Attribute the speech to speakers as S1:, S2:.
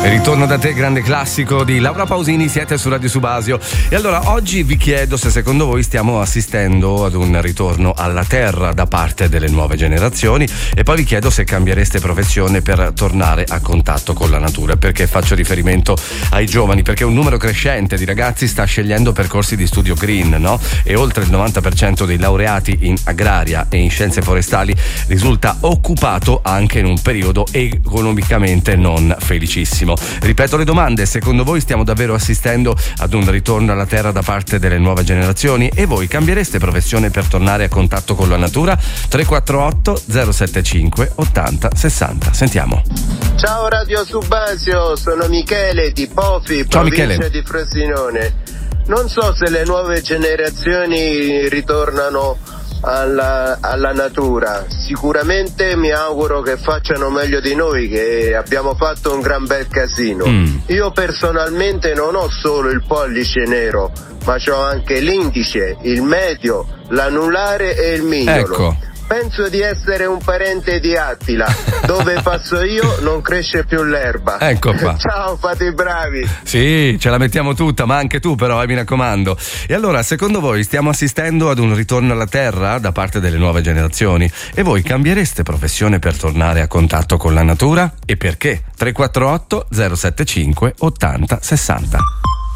S1: Ritorno da te, grande classico di Laura Pausini, siete su Radio Subasio. E allora oggi vi chiedo se secondo voi stiamo assistendo ad un ritorno alla terra da parte delle nuove generazioni, e poi vi chiedo se cambiereste professione per tornare a contatto con la natura. Perché faccio riferimento ai giovani? Perché un numero crescente di ragazzi sta scegliendo percorsi di studio green, no? E oltre il 90% dei laureati in agraria e in scienze forestali risulta occupato anche in un periodo economicamente non felicissimo. Ripeto le domande: secondo voi stiamo davvero assistendo ad un ritorno alla terra da parte delle nuove generazioni? E voi cambiereste professione per tornare a contatto con la natura? 348 075 80 60. Sentiamo.
S2: Ciao Radio Subasio, sono Michele di Pofi,
S1: ciao
S2: provincia
S1: Michele.
S2: di Frosinone. Non so se le nuove generazioni ritornano alla natura. Sicuramente mi auguro che facciano meglio di noi, che abbiamo fatto un gran bel casino. Io personalmente non ho solo il pollice nero, ma c'ho anche l'indice, il medio, l'anulare e il mignolo.
S1: Ecco.
S2: Penso di essere un parente di Attila. Dove passo io non cresce più l'erba.
S1: Ecco qua.
S2: Ciao, fate i bravi.
S1: Sì, ce la mettiamo tutta, ma anche tu però, mi raccomando. E allora, secondo voi stiamo assistendo ad un ritorno alla terra da parte delle nuove generazioni? E voi cambiereste professione per tornare a contatto con la natura? E perché? 348 075 80 60.